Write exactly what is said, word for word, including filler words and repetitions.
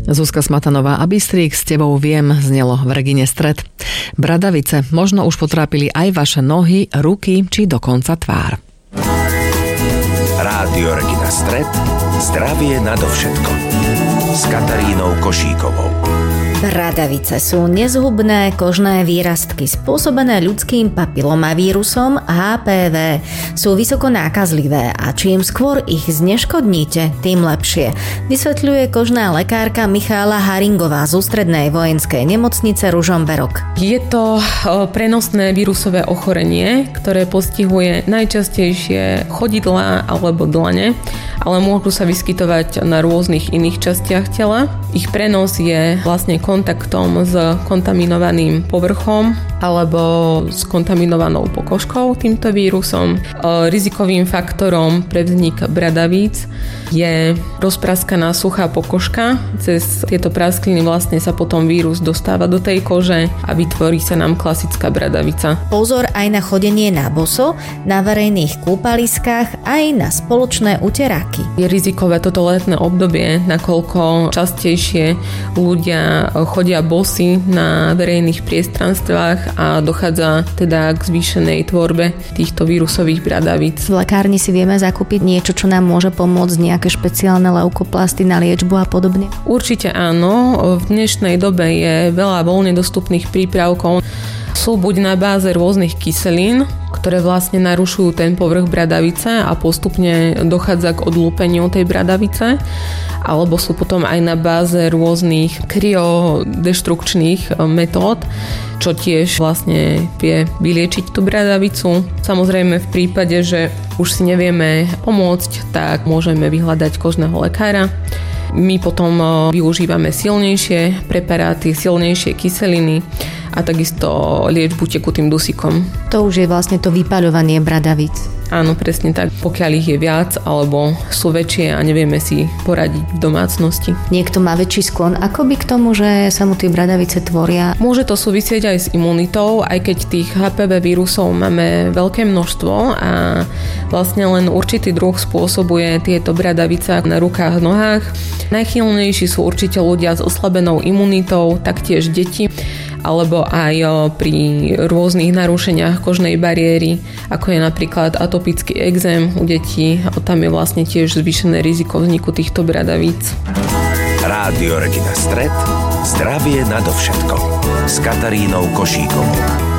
Zuzka Smatanová a Bystrík, s tebou viem, znelo v Regine Stred. Bradavice možno už potrápili aj vaše nohy, ruky či dokonca tvár. Rádio Regina Stred, zdravie nadovšetko. S Katarínou Košíkovou. Bradavice sú nezhubné kožné výrastky spôsobené ľudským papilomavírusom há pé vé. Sú vysoko nákazlivé a čím skôr ich zneškodníte, tým lepšie. Vysvetľuje kožná lekárka Michála Haringová z Ústrednej vojenskej nemocnice Ružomberok. Je to prenosné vírusové ochorenie, ktoré postihuje najčastejšie chodidlá alebo dlane, ale môžu sa vyskytovať na rôznych iných častiach tela. Ich prenos je vlastne kontaktom s kontaminovaným povrchom alebo s kontaminovanou pokožkou týmto vírusom. Rizikovým faktorom pre vznik bradavíc je rozpraskaná suchá pokožka. Cez tieto praskliny vlastne sa potom vírus dostáva do tej kože a vytvorí sa nám klasická bradavica. Pozor aj na chodenie na boso, na verejných kúpaliskách aj na spoločné uteráky. Je rizikové toto letné obdobie, nakoľko častejšie ľudia chodia bosí na verejných priestranstvách a dochádza teda k zvýšenej tvorbe týchto vírusových bradavíc. V lekárni si vieme zakúpiť niečo, čo nám môže pomôcť, nejaké špeciálne leukoplasty na liečbu a podobne? Určite áno. V dnešnej dobe je veľa voľne dostupných prípravkov. Sú buď na báze rôznych kyselín, ktoré vlastne narušujú ten povrch bradavice a postupne dochádza k odlúpeniu tej bradavice, alebo sú potom aj na báze rôznych kryodeštrukčných metód, čo tiež vlastne vie vyliečiť tú bradavicu. Samozrejme v prípade, že už si nevieme pomôcť, tak môžeme vyhľadať kožného lekára. My potom využívame silnejšie preparáty, silnejšie kyseliny a takisto liečbu tekutým dusíkom. To už je vlastne to vypaľovanie bradavíc. Áno, presne tak. Pokiaľ ich je viac alebo sú väčšie a nevieme si poradiť v domácnosti. Niekto má väčší sklon akoby k tomu, že sa mu tie bradavice tvoria? Môže to súvisieť aj s imunitou, aj keď tých há pé vé vírusov máme veľké množstvo a vlastne len určitý druh spôsobuje tieto bradavice na rukách, nohách. Najchylnejší sú určite ľudia s oslabenou imunitou, taktiež deti, alebo aj pri rôznych narušeniach kožnej bariéry, ako je napríklad atopický ekzém u detí. Tam je vlastne tiež zvýšené riziko vzniku týchto bradavíc. Rádio Regina Stred, zdravie nadovšetko. S Katarínou Košíkovou.